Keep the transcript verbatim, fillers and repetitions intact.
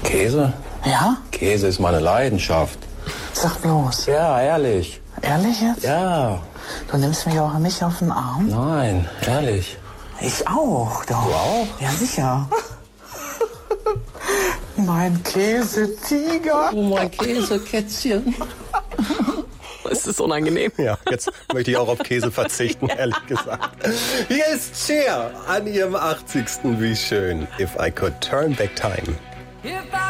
Käse? Ja? Käse ist meine Leidenschaft. Sag bloß. Ja, ehrlich. Ehrlich jetzt? Ja. Du nimmst mich auch nicht auf den Arm? Nein, ehrlich. Ich auch, doch. Du auch? Ja, sicher. Mein Käsetiger. Oh, mein Käsekätzchen. Es ist unangenehm. Ja, jetzt möchte ich auch auf Käse verzichten, ehrlich gesagt. Hier ist Cher an ihrem achtzigsten Wie schön. If I could turn back time.